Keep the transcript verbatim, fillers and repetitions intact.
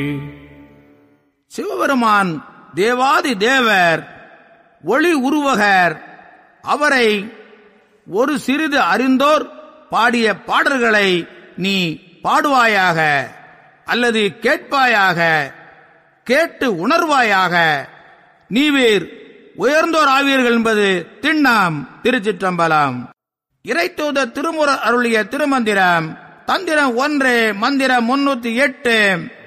சிவபெருமான் தேவாதி தேவர், ஒளி உருவகர். அவரை ஒரு சிறிது அறிந்தோர் பாடிய பாடல்களை நீ பாடுவாயாக அல்லது கேட்பாயாக, கேட்டு உணர்வாயாக. நீவீர் உயர்ந்தோர் ஆவீர்கள் என்பது திண்ணம். திருச்சிற்றம்பலம். இறைத்தூத திருமுற அருளிய திருமந்திரம். தந்திரம் ஒன்று, மந்திரம் முன்னூத்தி எட்டு.